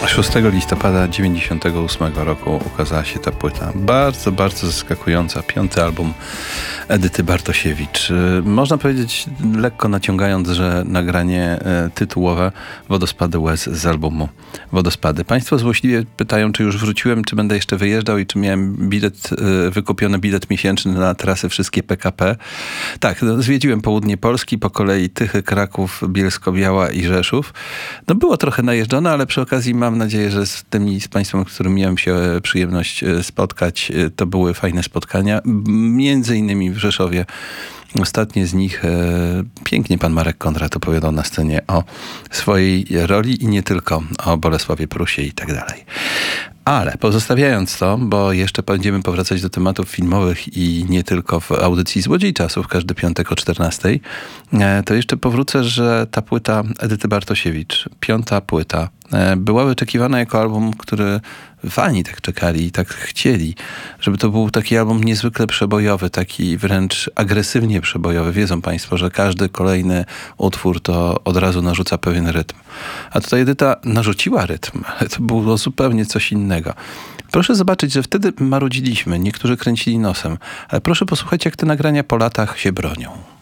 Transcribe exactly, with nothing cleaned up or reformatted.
szóstego listopada dziewięćdziesiątego ósmego roku ukazała się ta płyta. Bardzo, bardzo zaskakująca. Piąty album Edyty Bartosiewicz. Można powiedzieć, lekko naciągając, że nagranie tytułowe Wodospady łez z albumu Wodospady. Państwo złośliwie pytają, czy już wróciłem, czy będę jeszcze wyjeżdżał i czy miałem bilet, wykupiony bilet miesięczny na trasy wszystkie P K P. Tak, no, zwiedziłem południe Polski, po kolei Tychy, Kraków, Bielsko-Biała i Rzeszów. No było trochę najeżdżone, ale przy okazji mam nadzieję, że z tymi z państwem, z którymi miałem się przyjemność spotkać, to były fajne spotkania. Między innymi w Rzeszowie. Ostatnie z nich e, pięknie pan Marek Kondrat opowiadał na scenie o swojej roli i nie tylko, o Bolesławie Prusie i tak dalej. Ale pozostawiając to, bo jeszcze będziemy powracać do tematów filmowych i nie tylko w audycji Złodziej Czasów, każdy piątek o czternastej, e, to jeszcze powrócę, że ta płyta Edyty Bartosiewicz, piąta płyta, e, była wyczekiwana jako album, który fani tak czekali i tak chcieli, żeby to był taki album niezwykle przebojowy, taki wręcz agresywnie przebojowy. Wiedzą państwo, że każdy kolejny utwór to od razu narzuca pewien rytm. A tutaj Edyta narzuciła rytm. To było zupełnie coś innego. Proszę zobaczyć, że wtedy marudziliśmy, niektórzy kręcili nosem, ale proszę posłuchać, jak te nagrania po latach się bronią.